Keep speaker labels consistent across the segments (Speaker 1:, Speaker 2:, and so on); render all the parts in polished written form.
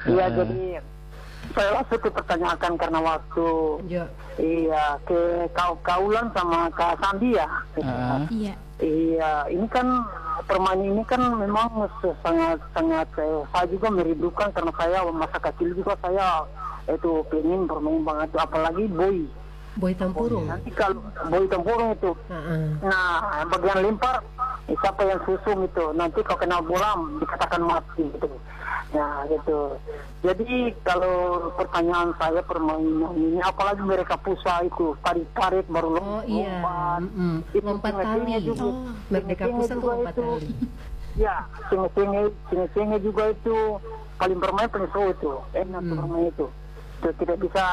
Speaker 1: Iya, jadi saya langsung dipertanyakan karena waktu ke Kaulan sama Kak Sandi ya.
Speaker 2: Iya.
Speaker 1: Iya, ini kan permainan ini kan memang sangat saya juga merindukan karena saya masa kecil juga saya itu pengen bermain banget, apalagi
Speaker 3: Boy Tempurung.
Speaker 1: Nanti kalau boy tempurung itu, nah bagian lempar, siapa yang susung itu, nanti kalau kena bola dikatakan mati gitu. Nah gitu. Jadi kalau pertanyaan saya permainan ini, apalagi mereka pusat itu tarik baru lompat,
Speaker 3: lompat tali. Merdeka Pusat lompat tali. Ya, singa juga itu paling bermain paling seru itu, enak bermain itu. Tidak bisa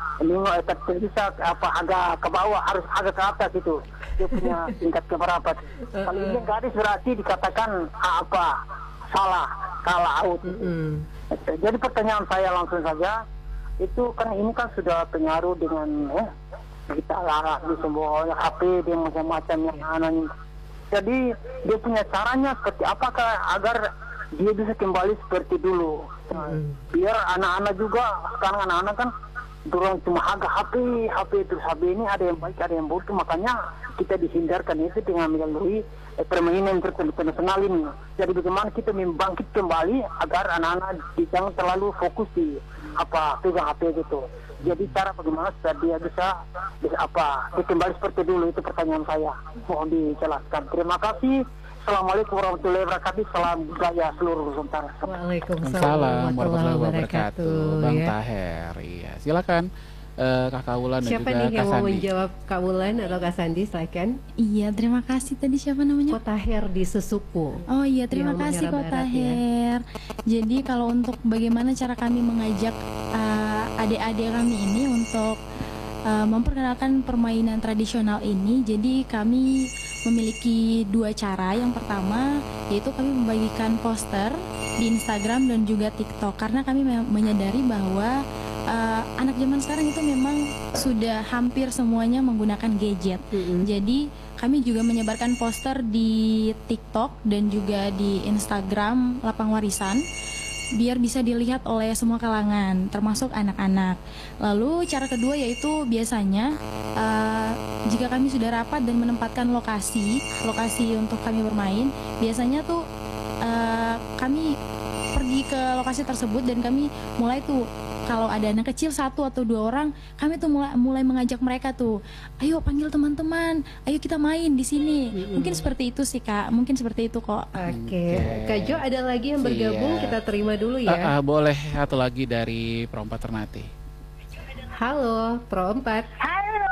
Speaker 3: agak ke bawah, harus agak ke atas itu dia punya tingkat keberapa. Kalau ini garis berarti dikatakan salah, kalah out. Jadi pertanyaan saya langsung saja, itu kan ini kan sudah pengaruh dengan kita larang di semua HP dia macam-macam yang aneh. Jadi dia punya caranya seperti apakah agar dia bisa kembali seperti dulu. Biar anak-anak juga, sekarang anak-anak kan dorong cuma agak HP terus HP ini ada yang baik ada yang buruk, makanya kita dihindarkan itu dengan melalui permainan internasional ini. Jadi bagaimana kita membangkit kembali agar anak-anak jangan terlalu fokus di pegang HP gitu. Jadi cara bagaimana supaya dia bisa kembali seperti dulu, itu pertanyaan saya, mohon dijelaskan. Terima kasih. Assalamualaikum warahmatullahi wabarakatuh. Salam budaya seluruh Nusantara. Waalaikumsalam warahmatullahi wabarakatuh.
Speaker 2: Bang
Speaker 3: Taher, iya. Silakan Kak Kaulan dan
Speaker 2: siapa
Speaker 3: juga
Speaker 2: nih yang
Speaker 3: Kak
Speaker 2: mau
Speaker 3: Sandi.
Speaker 2: menjawab, Kak Wulan atau Kak Sandi? Silakan.
Speaker 4: Iya, terima kasih. Tadi siapa namanya?
Speaker 2: Ko Taher di Sesuku.
Speaker 4: Oh iya, terima kasih Ko Taher. Jadi kalau untuk bagaimana cara kami mengajak adik-adik kami ini untuk memperkenalkan permainan tradisional ini, jadi kami memiliki dua cara. Yang pertama yaitu kami membagikan poster di Instagram dan juga TikTok, karena kami menyadari bahwa anak zaman sekarang itu memang sudah hampir semuanya menggunakan gadget. Jadi kami juga menyebarkan poster di TikTok dan juga di Instagram Lapang Warisan, biar bisa dilihat oleh semua kalangan, termasuk anak-anak. Lalu cara kedua yaitu biasanya jika kami sudah rapat dan menempatkan lokasi untuk kami bermain, biasanya tuh kami pergi ke lokasi tersebut dan kami mulai tuh, kalau ada anak kecil 1 atau 2 orang, kami tuh mulai mengajak mereka tuh, ayo panggil teman-teman, ayo kita main di sini. Mungkin seperti itu sih Kak, mungkin seperti itu kok.
Speaker 2: Oke. Kak Jo, ada lagi yang bergabung, kita terima dulu ya.
Speaker 3: Boleh satu lagi dari Perompak Ternate.
Speaker 2: Halo, Perompak.
Speaker 5: Halo,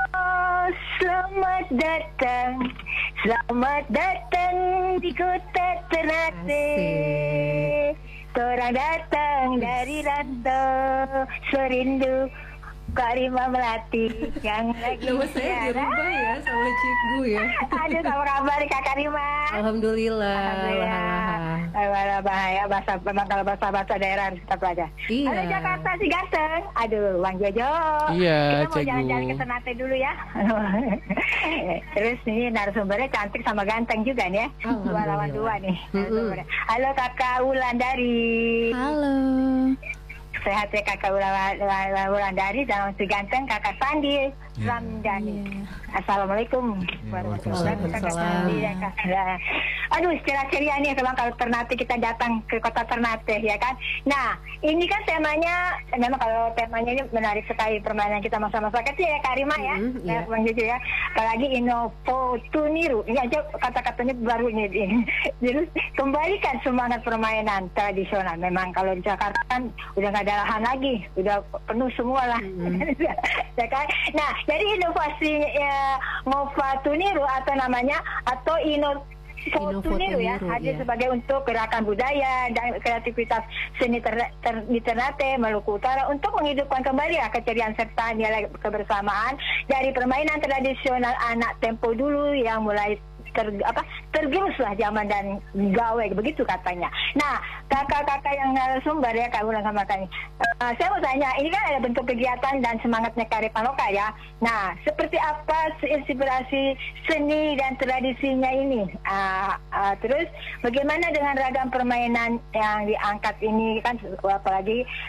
Speaker 5: selamat datang di kota Ternate. Seorang datang dari rantau, serindu Karima Melati yang lagi
Speaker 2: nama saya dirubah ya sama Cikgu ya.
Speaker 5: Aduh, apa kabar Kak Karima?
Speaker 2: Alhamdulillah.
Speaker 5: Bahaya bahasa, memang kalau bahasa daerah harus kita pelajari.
Speaker 2: Iya.
Speaker 5: Halo Jakarta si ganteng. Aduh, Bang Jojo.
Speaker 3: Iya,
Speaker 5: kita mau
Speaker 3: Cikgu.
Speaker 5: jalan-jalan ke Ternate dulu ya. Terus ini narasumbernya cantik sama ganteng juga nih ya. Dua lawan dua nih. Halo Kakak Wulandari.
Speaker 4: Halo.
Speaker 5: Sehat ya Kakak Wulandari dan si ganteng Kakak Sandi Ramdhani. Assalamualaikum warahmatullahi wabarakatuh. Aduh, ceria nih kalau Ternate, kita datang ke kota Ternate ya kan. Nah, ini kan temanya, memang kalau temanya ini menarik sekali, permainan kita masa-masa kecil ya Karima ya. Bang Jojo ya. Apalagi Innovo Tuniru. Ini aja kata-katanya baru ini. Jadi kembalikan semangat permainan tradisional. Memang kalau di Jakarta kan udah nggak ada lahan lagi, udah penuh semua lah. Ya kan? Nah, jadi inovasi Nova Tuniru atau Tuniru ya, hadir sebagai untuk gerakan budaya dan kreativitas seni di Ternate, Maluku Utara, untuk menghidupkan kembali keceriaan serta nilai kebersamaan dari permainan tradisional anak tempo dulu yang mulai tergerus lah zaman dan gawe, begitu katanya. Nah, kakak-kakak yang narasumber ya, Kak Wulan sama Kak, saya mau tanya, ini kan ada bentuk kegiatan dan semangatnya kearifan lokal ya. Nah, seperti apa inspirasi seni dan tradisinya ini? Terus bagaimana dengan ragam permainan yang diangkat ini kan, apalagi